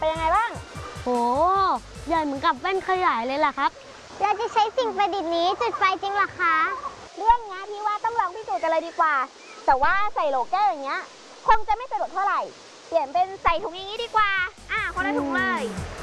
เป็นยังไงบ้างโหใหญ่เหมือนกับแว่นขยายเลยล่ะครับเราจะใช้สิ่งประดิษฐ์นี้จุดไฟจริงหรอคะเรื่องนี้พี่ว่าต้องลองพิสูจน์กันเลยดีกว่าแต่ว่าใส่โหลแก้วอย่างเงี้ยคงจะไม่สะดวกเท่าไหร่เปลี่ยนเป็นใส่ถุงอย่างนี้ดีกว่าคนละถุงเลย